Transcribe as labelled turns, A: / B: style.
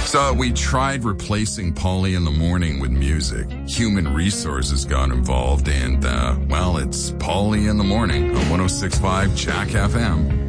A: So we tried replacing Paulie in the morning with music. Human resources got involved and, well, it's Paulie in the morning on 106.5 Jack FM.